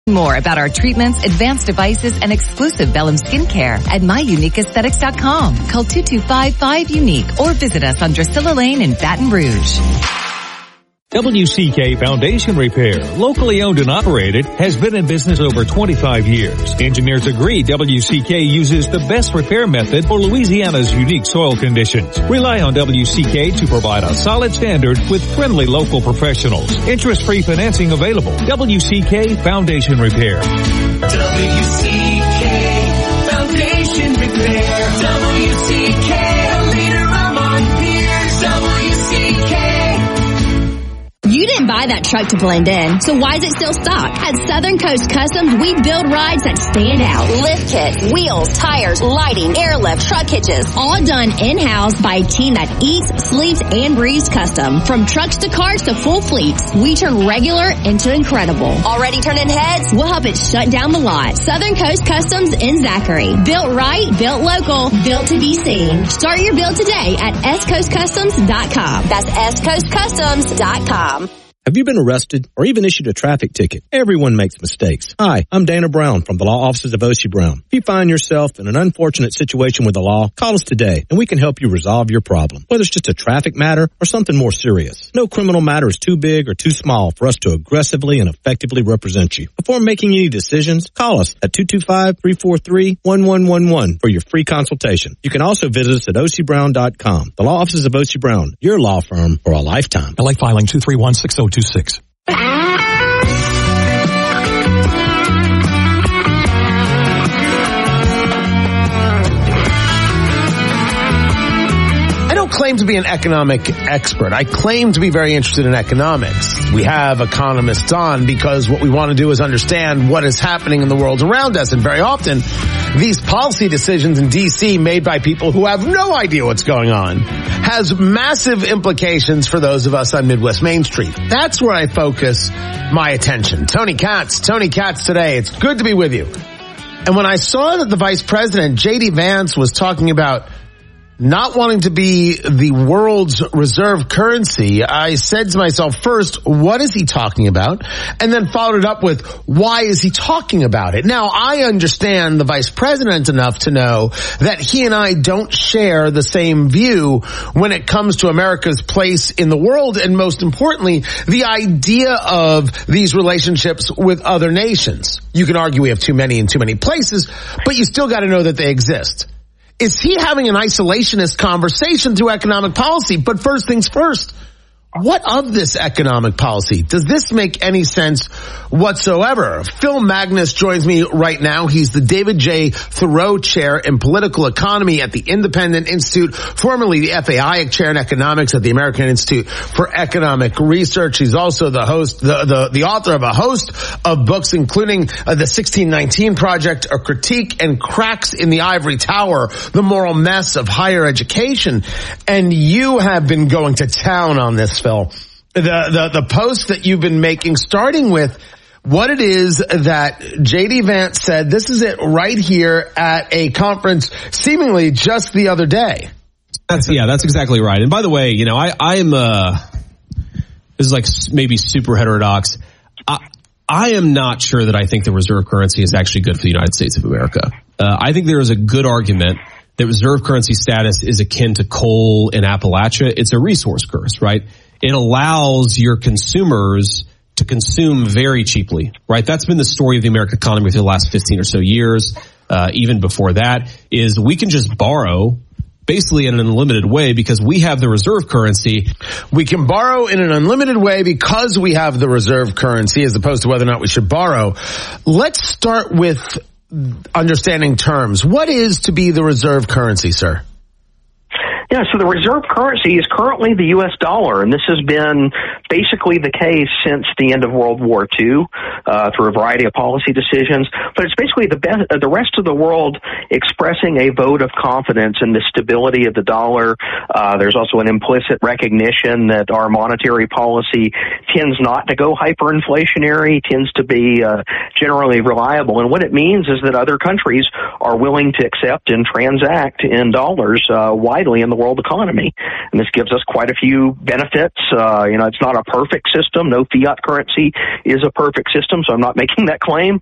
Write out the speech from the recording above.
More about our treatments, advanced devices, and exclusive Bellum skincare at myuniqueaesthetics.com. Call 225-5UNIQUE or visit us on Drusilla Lane in Baton Rouge. WCK Foundation Repair, locally owned and operated, has been in business over 25 years. Engineers agree WCK uses the best repair method for Louisiana's unique soil conditions. Rely on WCK to provide a solid standard with friendly local professionals. Interest-free financing available. WCK Foundation Repair. WCK Foundation Repair. WCK, a leader among peers. WCK. You didn't buy that truck to blend in, so why is it still stock? At Southern Coast Customs, we build rides that stand out. Lift kits, wheels, tires, lighting, airlift, truck hitches, all done in-house by a team that eats, sleeps, and breathes custom. From trucks to cars to full fleets, we turn regular into incredible. Already turning heads? We'll help it shut down the lot. Southern Coast Customs in Zachary. Built right, built local, built to be seen. Start your build today at SCoastCustoms.com. That's SCoastCustoms.com. Have you been arrested or even issued a traffic ticket? Everyone makes mistakes. Hi, I'm Dana Brown from the law offices of Oshie Brown. If you find yourself in an unfortunate situation with the law, call us today and we can help you resolve your problem. Whether it's just a traffic matter or something more serious. No criminal matter is too big or too small for us to aggressively and effectively represent you. Before making any decisions, call us at 225-343-1111 for your free consultation. You can also visit us at OshieBrown.com. The law offices of Oshie Brown, your law firm for a lifetime. LA filing 2316026. I don't claim to be an economic expert. I claim to be very interested in economics. We have economists on because what we want to do is understand what is happening in the world around us. And very often, these policy decisions in D.C. made by people who have no idea what's going on has massive implications for those of us on Midwest Main Street. That's where I focus my attention. Tony Katz today. It's good to be with you. And when I saw that the Vice President, J.D. Vance, was talking about not wanting to be the world's reserve currency, I said to myself, first, what is he talking about? And then followed it up with, why is he talking about it? Now, I understand the vice president enough to know that he and I don't share the same view when it comes to America's place in the world, and most importantly, the idea of these relationships with other nations. You can argue we have too many in too many places, but you still got to know that they exist. Is he having an isolationist conversation through economic policy? But first things first, what of this economic policy? Does this make any sense whatsoever? Phil Magnus joins me right now. He's the David J. Thoreau Chair in Political Economy at the Independent Institute, formerly the F.A. Hayek Chair in Economics at the American Institute for Economic Research. He's also the host, the author of a host of books, including the 1619 Project, A Critique and Cracks in the Ivory Tower, The Moral Mess of Higher Education. And you have been going to town on this, Phil. The post that you've been making, starting with what it is that J.D. Vance said, this is it right here at a conference seemingly just the other day. That's exactly right. And by the way, you know, I'm this is like maybe super heterodox. I am not sure that I think the reserve currency is actually good for the United States of America. I think there is a good argument that reserve currency status is akin to coal in Appalachia. It's a resource curse, right? It allows your consumers to consume very cheaply, right? That's been the story of the American economy for the last 15 or so years. Even before that, is we can just borrow basically in an unlimited way because we have the reserve currency. We can borrow in an unlimited way because we have the reserve currency, as opposed to whether or not we should borrow. Let's start with understanding terms. What is to be the reserve currency, sir? Yeah, so the reserve currency is currently the U.S. dollar, and this has been basically the case since the end of World War II through a variety of policy decisions. But it's basically the rest of the world expressing a vote of confidence in the stability of the dollar. There's also an implicit recognition that our monetary policy tends not to go hyperinflationary, tends to be generally reliable. And what it means is that other countries are willing to accept and transact in dollars widely in the world economy. And this gives us quite a few benefits. It's not a perfect system. No fiat currency is a perfect system, so I'm not making that claim.